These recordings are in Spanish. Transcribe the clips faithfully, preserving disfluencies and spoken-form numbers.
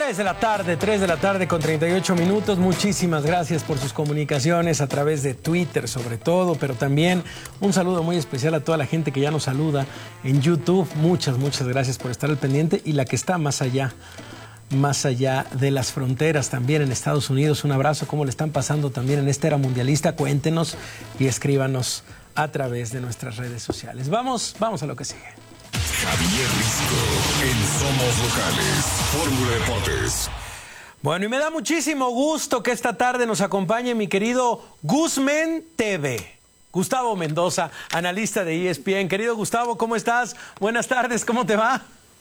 tres de la tarde, tres de la tarde con treinta y ocho minutos. Muchísimas gracias por sus comunicaciones a través de Twitter sobre todo, pero también un saludo muy especial a toda la gente que ya nos saluda en YouTube. Muchas, muchas gracias por estar al pendiente y la que está más allá, más allá de las fronteras también en Estados Unidos. Un abrazo, ¿cómo le están pasando también en esta era mundialista? Cuéntenos y escríbanos a través de nuestras redes sociales. Vamos, vamos a lo que sigue. Javier Risco en Somos Locales, Fórmula Deportes. Bueno, y me da muchísimo gusto que esta tarde nos acompañe mi querido Guzmán T V. Gustavo Mendoza, analista de E S P N. Querido Gustavo, ¿cómo estás? Buenas tardes, ¿cómo te va?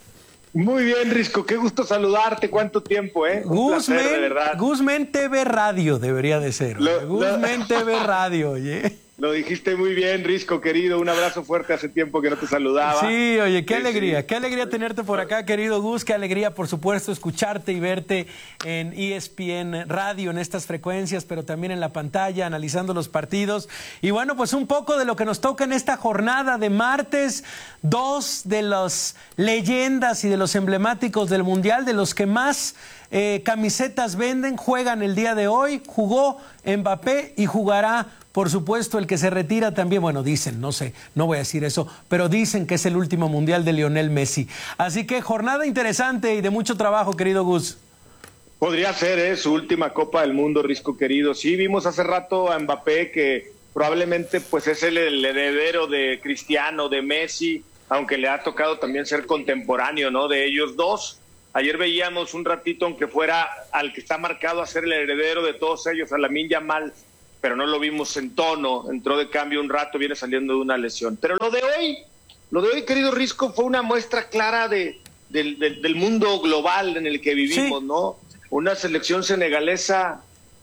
Muy bien, Risco, qué gusto saludarte. ¿Cuánto tiempo, eh? Un Guzmán, placer, de verdad. Guzmán T V Radio debería de ser. Lo, Guzmán lo... T V Radio, oye. Lo dijiste muy bien, Risco, querido. Un abrazo fuerte, hace tiempo que no te saludaba. Sí, oye, qué sí, alegría, sí. qué alegría tenerte por acá, querido Gus. Qué alegría, por supuesto, escucharte y verte en E S P N Radio, en estas frecuencias, pero también en la pantalla, analizando los partidos. Y bueno, pues un poco de lo que nos toca en esta jornada de martes. Dos de las leyendas y de los emblemáticos del Mundial, de los que más eh, camisetas venden, juegan el día de hoy. Jugó Mbappé y jugará, por supuesto, el que se retira también. Bueno, dicen, no sé, no voy a decir eso, pero dicen que es el último mundial de Lionel Messi. Así que jornada interesante y de mucho trabajo, querido Gus. Podría ser, ¿eh? Su última Copa del Mundo, Risco, querido. Sí, vimos hace rato a Mbappé, que probablemente pues es el, el heredero de Cristiano, de Messi, aunque le ha tocado también ser contemporáneo, ¿no?, de ellos dos. Ayer veíamos un ratito, aunque fuera al que está marcado a ser el heredero de todos ellos, a Lamine Yamal, pero no lo vimos en tono, entró de cambio un rato, viene saliendo de una lesión. Pero lo de hoy, lo de hoy, querido Risco, fue una muestra clara de, de, de, del mundo global en el que vivimos, sí. ¿no? Una selección senegalesa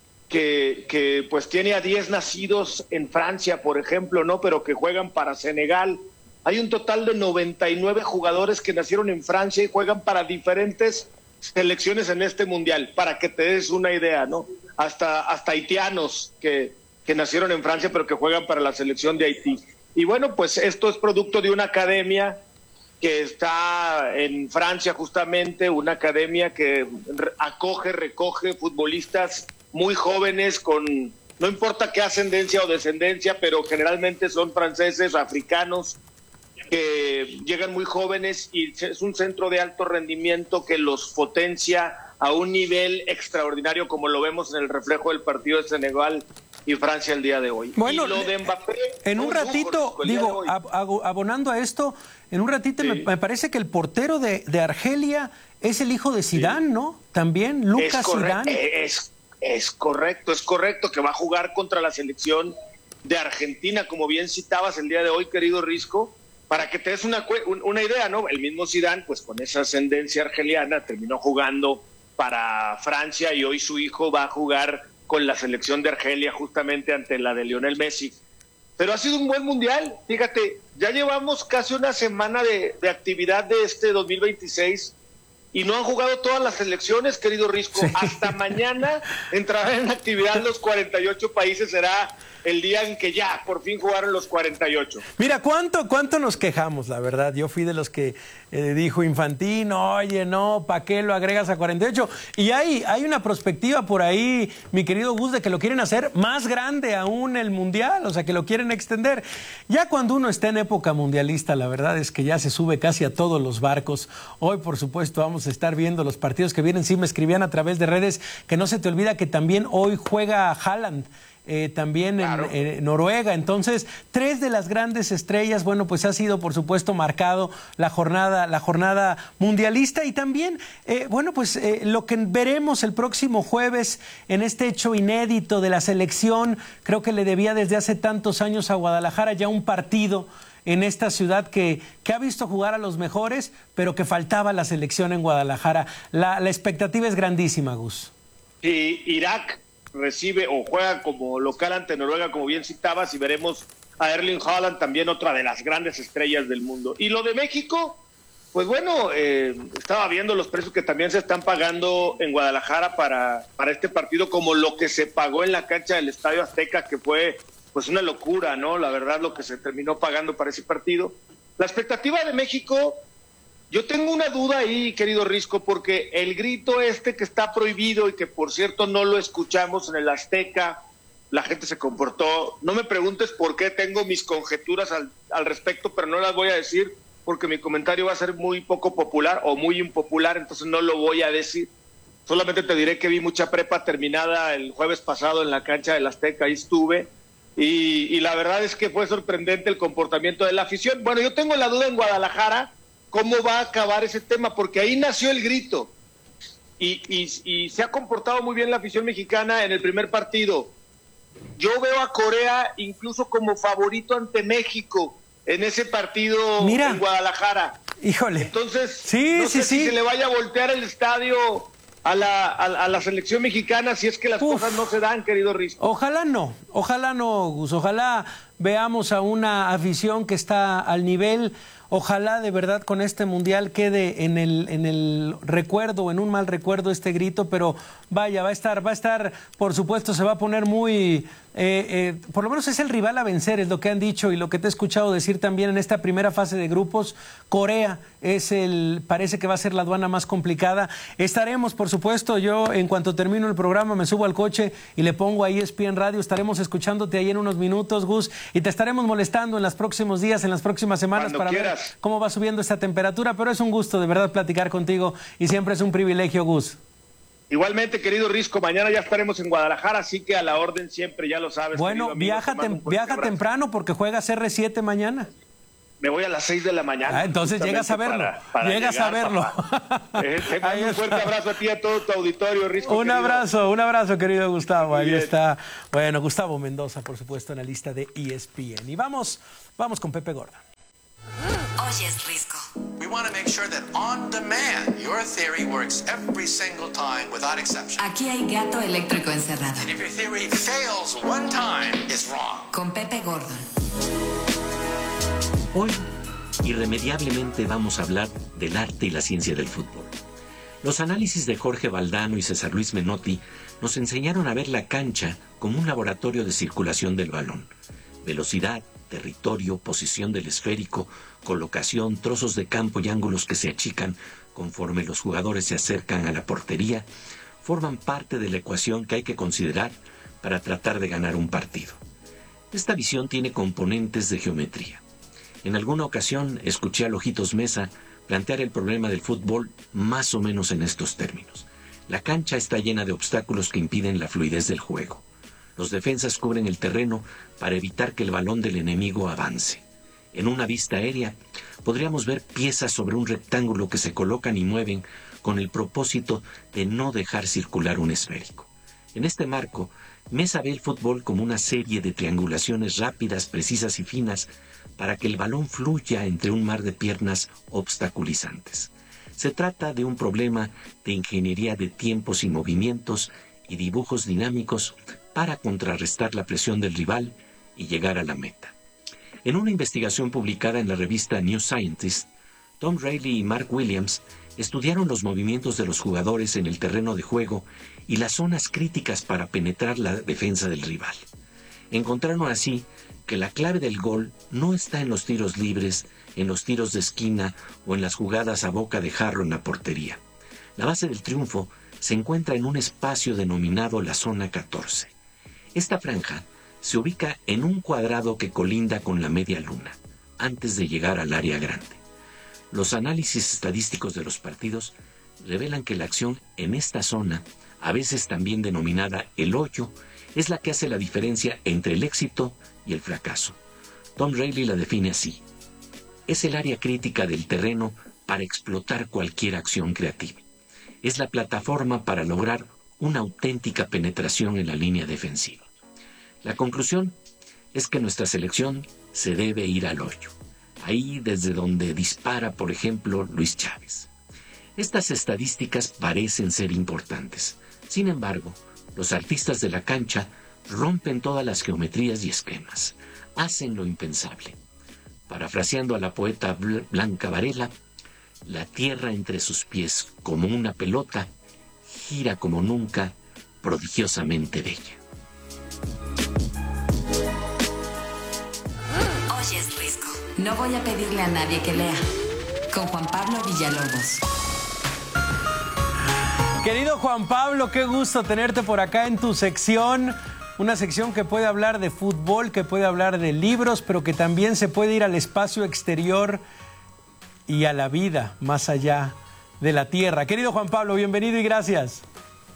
que, que pues tiene a diez nacidos en Francia, por ejemplo, ¿no?, pero que juegan para Senegal. Hay un total de noventa y nueve jugadores que nacieron en Francia y juegan para diferentes selecciones en este mundial, para que te des una idea, ¿no? Hasta, hasta haitianos que, que nacieron en Francia pero que juegan para la selección de Haití. Y bueno, pues esto es producto de una academia que está en Francia justamente, una academia que acoge, recoge futbolistas muy jóvenes con, no importa qué ascendencia o descendencia, pero generalmente son franceses, africanos, que llegan muy jóvenes y es un centro de alto rendimiento que los potencia a un nivel extraordinario, como lo vemos en el reflejo del partido de Senegal y Francia el día de hoy. Bueno, y lo de Mbappé, en un ratito, digo, ab abonando a esto, en un ratito sí. me, me parece que el portero de, de Argelia es el hijo de Zidane, sí. ¿no? También, Lucas Zidane. Es, es correcto, es correcto, que va a jugar contra la selección de Argentina, como bien citabas el día de hoy, querido Risco. Para que te des una, una idea, ¿no? El mismo Zidane, pues con esa ascendencia argeliana, terminó jugando para Francia y hoy su hijo va a jugar con la selección de Argelia justamente ante la de Lionel Messi. Pero ha sido un buen mundial, fíjate, ya llevamos casi una semana de, de actividad de este dos mil veintiséis y no han jugado todas las selecciones, querido Risco. Sí. Hasta mañana entrarán en actividad los cuarenta y ocho países, será el día en que ya por fin jugaron los cuarenta y ocho. Mira, ¿cuánto, cuánto nos quejamos, la verdad? Yo fui de los que eh, dijo Infantino, oye, no, ¿para qué lo agregas a cuarenta y ocho? Y hay, hay una perspectiva por ahí, mi querido Gus, de que lo quieren hacer más grande aún el Mundial, o sea, que lo quieren extender. Ya cuando uno está en época mundialista, la verdad es que ya se sube casi a todos los barcos. Hoy, por supuesto, vamos a estar viendo los partidos que vienen. Sí, me escribían a través de redes que no se te olvida que también hoy juega Haaland. Eh, también claro. en, en Noruega. Entonces, tres de las grandes estrellas, bueno, pues ha sido por supuesto marcado la jornada, la jornada mundialista y también, eh, bueno, pues eh, lo que veremos el próximo jueves en este hecho inédito de la selección, creo que le debía desde hace tantos años a Guadalajara ya un partido en esta ciudad que, que ha visto jugar a los mejores, pero que faltaba la selección en Guadalajara. La, la expectativa es grandísima, Gus. Y Irak recibe o juega como local ante Noruega, como bien citabas, y veremos a Erling Haaland, también otra de las grandes estrellas del mundo. Y lo de México, pues bueno, eh, estaba viendo los precios que también se están pagando en Guadalajara para, para este partido, como lo que se pagó en la cancha del Estadio Azteca, que fue pues una locura, ¿no? La verdad, lo que se terminó pagando para ese partido. La expectativa de México, Yo tengo una duda ahí, querido Risco, porque el grito este que está prohibido y que por cierto no lo escuchamos en el Azteca, la gente se comportó, no me preguntes por qué, tengo mis conjeturas al, al respecto, pero no las voy a decir porque mi comentario va a ser muy poco popular o muy impopular, entonces no lo voy a decir. Solamente te diré que vi mucha prepa terminada el jueves pasado en la cancha del Azteca, ahí estuve, y, y la verdad es que fue sorprendente el comportamiento de la afición. Bueno, yo tengo la duda en Guadalajara, ¿cómo va a acabar ese tema? Porque ahí nació el grito, y, y, y se ha comportado muy bien la afición mexicana en el primer partido. Yo veo a Corea incluso como favorito ante México en ese partido. Mira, en Guadalajara. Híjole. Entonces, sí, no sí, sé sí. si se le vaya a voltear el estadio a la, a, a la selección mexicana si es que las Uf. cosas no se dan, querido Risco. Ojalá no, ojalá no, Gus. Ojalá veamos a una afición que está al nivel. Ojalá de verdad con este mundial quede en el, en el recuerdo, en un mal recuerdo este grito, pero vaya, va a estar, va a estar, por supuesto, se va a poner muy, eh, eh, por lo menos es el rival a vencer, es lo que han dicho y lo que te he escuchado decir también en esta primera fase de grupos. Corea es el, parece que va a ser la aduana más complicada. Estaremos, por supuesto, yo en cuanto termino el programa me subo al coche y le pongo a E S P N Radio, estaremos escuchándote ahí en unos minutos, Gus, y te estaremos molestando en los próximos días, en las próximas semanas Cuando para quieras. ver cómo va subiendo esta temperatura, pero es un gusto de verdad platicar contigo y siempre es un privilegio, Gus. Igualmente, querido Risco, mañana ya estaremos en Guadalajara, así que a la orden siempre, ya lo sabes. Bueno, amigo, viaja, tem viaja temprano porque juegas R siete mañana. Me voy a las seis de la mañana. Ah, entonces llegas a verlo. Para, para llegas llegar, a verlo. Eh, te mando un fuerte abrazo a ti y a todo tu auditorio, Risco. Un querido. abrazo, un abrazo, querido Gustavo. Ahí está. Bueno, Gustavo Mendoza, por supuesto, en la lista de E S P N. Y vamos, vamos con Pepe Gordon. Oye, Risco. We want to make sure that on demand your theory works every single time without exception. Aquí hay gato eléctrico encerrado. And if your theory fails one time, it's wrong. Con Pepe Gordon. Hoy, irremediablemente vamos a hablar del arte y la ciencia del fútbol. Los análisis de Jorge Valdano y César Luis Menotti nos enseñaron a ver la cancha como un laboratorio de circulación del balón. Velocidad, territorio, posición del esférico, colocación, trozos de campo y ángulos que se achican conforme los jugadores se acercan a la portería, forman parte de la ecuación que hay que considerar para tratar de ganar un partido. Esta visión tiene componentes de geometría. En alguna ocasión escuché a Lojitos Mesa plantear el problema del fútbol más o menos en estos términos. La cancha está llena de obstáculos que impiden la fluidez del juego. Los defensas cubren el terreno para evitar que el balón del enemigo avance. En una vista aérea, podríamos ver piezas sobre un rectángulo que se colocan y mueven con el propósito de no dejar circular un esférico. En este marco, Mesa ve el fútbol como una serie de triangulaciones rápidas, precisas y finas para que el balón fluya entre un mar de piernas obstaculizantes. Se trata de un problema de ingeniería de tiempos y movimientos y dibujos dinámicos para contrarrestar la presión del rival y llegar a la meta. En una investigación publicada en la revista New Scientist, Tom Rayleigh y Mark Williams estudiaron los movimientos de los jugadores en el terreno de juego y las zonas críticas para penetrar la defensa del rival. Encontraron así que la clave del gol no está en los tiros libres, en los tiros de esquina o en las jugadas a boca de jarro en la portería. La base del triunfo se encuentra en un espacio denominado la zona catorce. Esta franja se ubica en un cuadrado que colinda con la media luna, antes de llegar al área grande. Los análisis estadísticos de los partidos revelan que la acción en esta zona, a veces también denominada el hoyo, es la que hace la diferencia entre el éxito y el fracaso. Tom Rayleigh la define así: es el área crítica del terreno para explotar cualquier acción creativa. Es la plataforma para lograr una auténtica penetración en la línea defensiva. La conclusión es que nuestra selección se debe ir al hoyo, ahí desde donde dispara, por ejemplo, Luis Chávez. Estas estadísticas parecen ser importantes. Sin embargo, los artistas de la cancha rompen todas las geometrías y esquemas, hacen lo impensable. Parafraseando a la poeta Blanca Varela, la tierra entre sus pies, como una pelota, gira como nunca, prodigiosamente bella. Oye, Risco, no voy a pedirle a nadie que lea, con Juan Pablo Villalobos. Querido Juan Pablo, qué gusto tenerte por acá en tu sección. Una sección que puede hablar de fútbol, que puede hablar de libros, pero que también se puede ir al espacio exterior y a la vida más allá de la tierra. Querido Juan Pablo, bienvenido y gracias.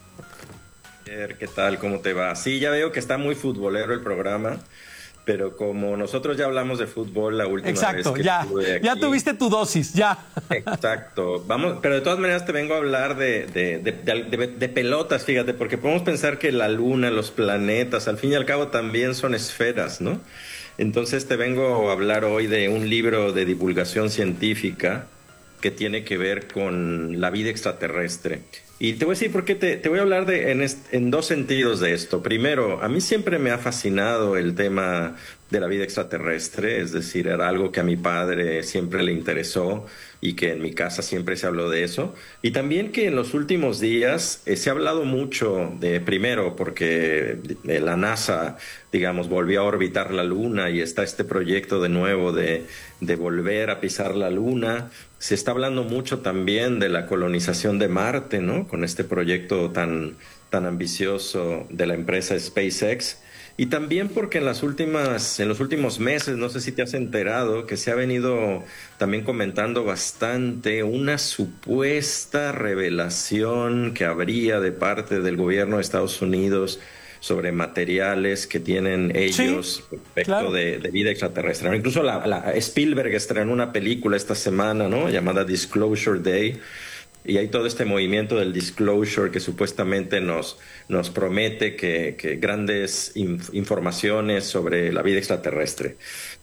¿Qué tal? ¿Cómo te va? Sí, ya veo que está muy futbolero el programa, pero como nosotros ya hablamos de fútbol la última Exacto, vez que ya, estuve aquí, ya tuviste tu dosis, ya. Exacto, vamos, pero de todas maneras te vengo a hablar de, de, de, de, de, de pelotas, fíjate, porque podemos pensar que la luna, los planetas, al fin y al cabo también son esferas, ¿no? Entonces te vengo a hablar hoy de un libro de divulgación científica que tiene que ver con la vida extraterrestre. Y te voy a decir por qué te, te voy a hablar de, en, est, en dos sentidos de esto. Primero, a mí siempre me ha fascinado el tema de la vida extraterrestre, es decir, era algo que a mi padre siempre le interesó y que en mi casa siempre se habló de eso. Y también que en los últimos días eh, se ha hablado mucho de, primero, porque eh, la NASA, digamos, volvió a orbitar la Luna y está este proyecto de nuevo de, de volver a pisar la Luna. Se está hablando mucho también de la colonización de Marte, ¿no? Con este proyecto tan, tan ambicioso de la empresa SpaceX. Y también porque en las últimas, en los últimos meses, no sé si te has enterado, que se ha venido también comentando bastante una supuesta revelación que habría de parte del gobierno de Estados Unidos sobre materiales que tienen ellos sí, respecto claro. de, de vida extraterrestre. Incluso la, la Spielberg estrenó una película esta semana, ¿no? Llamada Disclosure Day. Y hay todo este movimiento del disclosure que supuestamente nos, nos promete que, que grandes inf informaciones sobre la vida extraterrestre.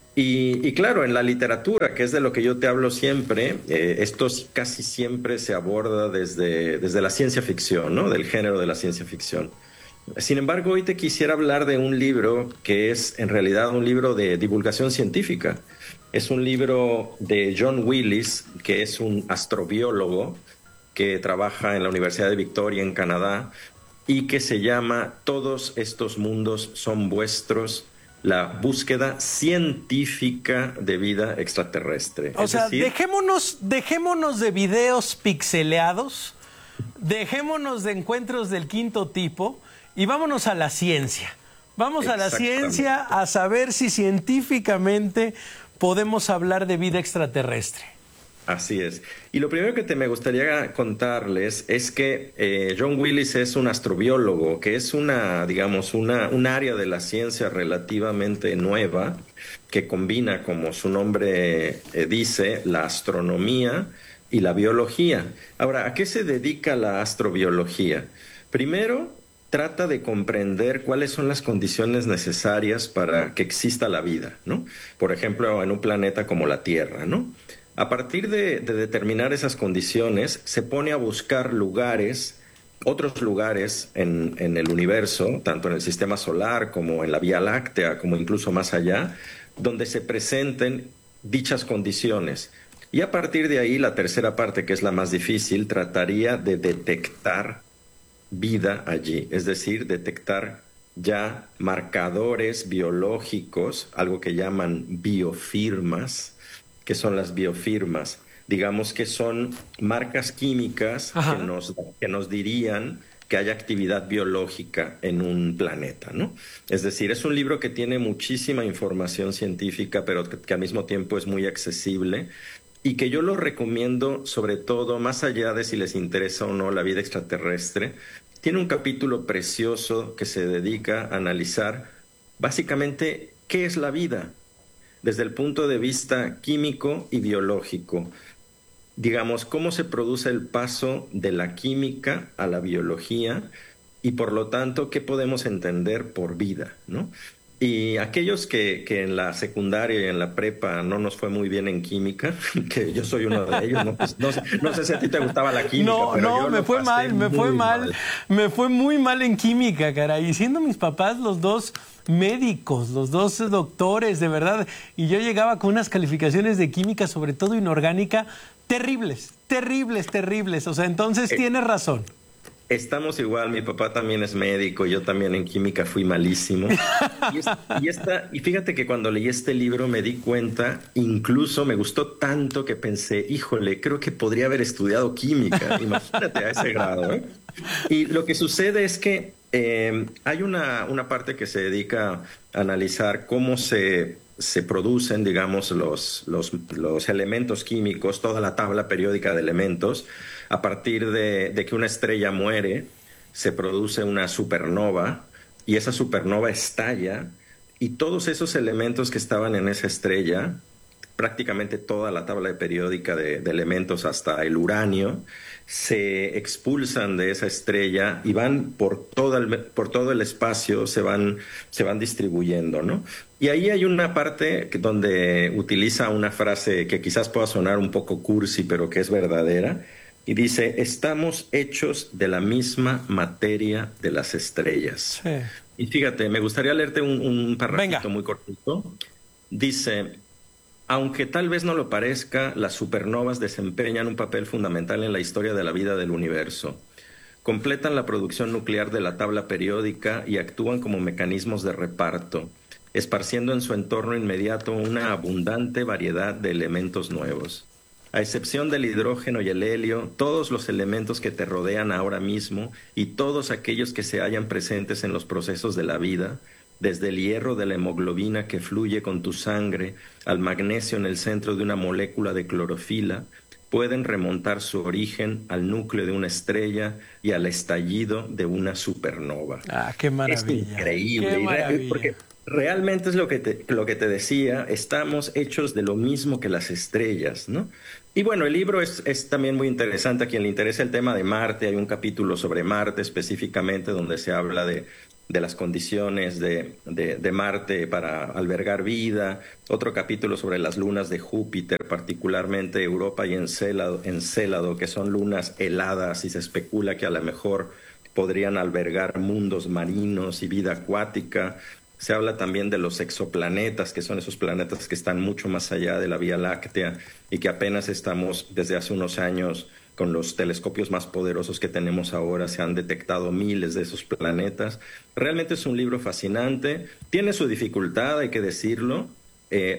Y, y claro, en la literatura, que es de lo que yo te hablo siempre, eh, esto casi siempre se aborda desde, desde la ciencia ficción, ¿no? Del género de la ciencia ficción. Sin embargo, hoy te quisiera hablar de un libro que es en realidad un libro de divulgación científica. Es un libro de John Willis, que es un astrobiólogo que trabaja en la Universidad de Victoria en Canadá y que se llama Todos estos mundos son vuestros, la búsqueda científica de vida extraterrestre. O es sea, decir, dejémonos, dejémonos de videos pixeleados, dejémonos de encuentros del quinto tipo y vámonos a la ciencia. Vamos a la ciencia a saber si científicamente podemos hablar de vida extraterrestre. Así es. Y lo primero que te me gustaría contarles es que eh, John Willis es un astrobiólogo, que es una, digamos, una, un área de la ciencia relativamente nueva que combina, como su nombre eh, dice, la astronomía y la biología. Ahora, ¿a qué se dedica la astrobiología? Primero, trata de comprender cuáles son las condiciones necesarias para que exista la vida, ¿no? Por ejemplo, en un planeta como la Tierra, ¿no? A partir de, de determinar esas condiciones, se pone a buscar lugares, otros lugares en, en el universo, tanto en el sistema solar como en la Vía Láctea, como incluso más allá, donde se presenten dichas condiciones. Y a partir de ahí, la tercera parte, que es la más difícil, trataría de detectar vida allí, es decir, detectar ya marcadores biológicos, algo que llaman biofirmas. Que son las biofirmas, digamos que son marcas químicas que nos, que nos dirían que hay actividad biológica en un planeta, ¿no? Es decir, es un libro que tiene muchísima información científica, pero que, que al mismo tiempo es muy accesible y que yo lo recomiendo sobre todo, más allá de si les interesa o no la vida extraterrestre. Tiene un capítulo precioso que se dedica a analizar básicamente qué es la vida, desde el punto de vista químico y biológico. Digamos, cómo se produce el paso de la química a la biología y, por lo tanto, qué podemos entender por vida, ¿no? Y aquellos que, que en la secundaria y en la prepa no nos fue muy bien en química, que yo soy uno de ellos, no, pues, no, no sé si a ti te gustaba la química. No, pero no, yo me fue mal, me fue mal, mal, me fue muy mal en química, caray. Y siendo mis papás los dos médicos, los dos doctores, de verdad, y yo llegaba con unas calificaciones de química, sobre todo inorgánica, terribles, terribles, terribles. O sea, entonces eh. tienes razón. Estamos igual, mi papá también es médico, yo también en química fui malísimo. Y, es, y, esta, y fíjate que cuando leí este libro me di cuenta, incluso me gustó tanto que pensé, híjole, creo que podría haber estudiado química, imagínate a ese grado, ¿eh? Y lo que sucede es que eh, hay una, una parte que se dedica a analizar cómo se, se producen, digamos, los, los, los elementos químicos, toda la tabla periódica de elementos. A partir de, de que una estrella muere, se produce una supernova y esa supernova estalla y todos esos elementos que estaban en esa estrella, prácticamente toda la tabla periódica de, de elementos hasta el uranio, se expulsan de esa estrella y van por todo el, por todo el espacio, se van, se van distribuyendo, ¿no? Y ahí hay una parte donde utiliza una frase que quizás pueda sonar un poco cursi, pero que es verdadera. Y dice, estamos hechos de la misma materia de las estrellas. Sí. Y fíjate, me gustaría leerte un, un parrafito muy cortito. Dice, aunque tal vez no lo parezca, las supernovas desempeñan un papel fundamental en la historia de la vida del universo. Completan la producción nuclear de la tabla periódica y actúan como mecanismos de reparto, esparciendo en su entorno inmediato una abundante variedad de elementos nuevos. A excepción del hidrógeno y el helio, todos los elementos que te rodean ahora mismo y todos aquellos que se hallan presentes en los procesos de la vida, desde el hierro de la hemoglobina que fluye con tu sangre al magnesio en el centro de una molécula de clorofila, pueden remontar su origen al núcleo de una estrella y al estallido de una supernova. Ah, qué maravilla. Es increíble. Qué maravilla. Porque realmente es lo que te, lo que te decía, estamos hechos de lo mismo que las estrellas, ¿no? Y bueno, el libro es, es también muy interesante. A quien le interesa el tema de Marte, hay un capítulo sobre Marte específicamente donde se habla de, de las condiciones de, de, de Marte para albergar vida. Otro capítulo sobre las lunas de Júpiter, particularmente Europa y Encélado, Encélado, que son lunas heladas y se especula que a lo mejor podrían albergar mundos marinos y vida acuática. Se habla también de los exoplanetas, que son esos planetas que están mucho más allá de la Vía Láctea y que apenas estamos, desde hace unos años, con los telescopios más poderosos que tenemos ahora, se han detectado miles de esos planetas. Realmente es un libro fascinante, tiene su dificultad, hay que decirlo, eh,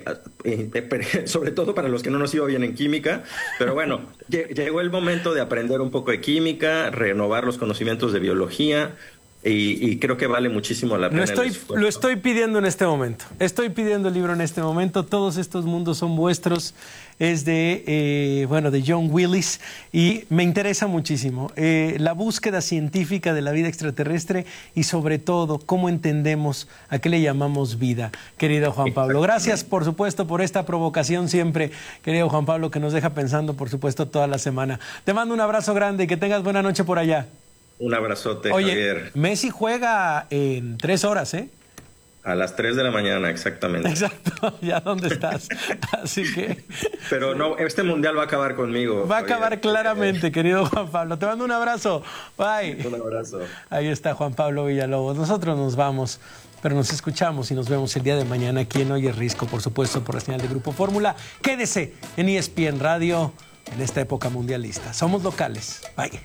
eh, sobre todo para los que no nos iba bien en química, pero bueno, llegó el momento de aprender un poco de química, renovar los conocimientos de biología. Y, y creo que vale muchísimo la pena. Lo estoy, lo estoy pidiendo en este momento. Estoy pidiendo el libro en este momento. Todos estos mundos son vuestros. Es de, eh, bueno, de John Willis y me interesa muchísimo. Eh, la búsqueda científica de la vida extraterrestre y sobre todo cómo entendemos a qué le llamamos vida, querido Juan Pablo. Gracias, por supuesto, por esta provocación siempre, querido Juan Pablo, que nos deja pensando, por supuesto, toda la semana. Te mando un abrazo grande y que tengas buena noche por allá. Un abrazote, Oye, Javier. Messi juega en tres horas, ¿eh? A las tres de la mañana, exactamente. Exacto, ya dónde estás. Así que... Pero no, este mundial va a acabar conmigo. Va a acabar Javier. Claramente, querido Juan Pablo. Te mando un abrazo. Bye. Un abrazo. Ahí está Juan Pablo Villalobos. Nosotros nos vamos, pero nos escuchamos y nos vemos el día de mañana aquí en Oye Risco, por supuesto, por la señal de Grupo Fórmula. Quédese en E S P N Radio en esta época mundialista. Somos locales. Bye.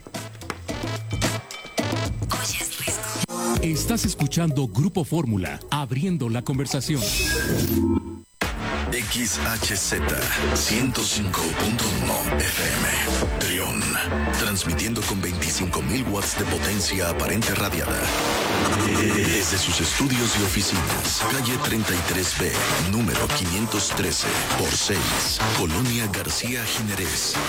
Estás escuchando Grupo Fórmula, abriendo la conversación. X H Z ciento cinco punto uno F M, Trión, transmitiendo con veinticinco mil watts de potencia aparente radiada. Desde sus estudios y oficinas, calle treinta y tres B, número quinientos trece por seis, Colonia García Jiménez,